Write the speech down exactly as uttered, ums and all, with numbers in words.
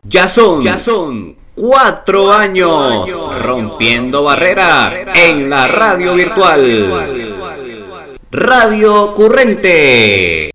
Ya son, ya son cuatro años rompiendo barreras en la radio virtual. Radio Currente.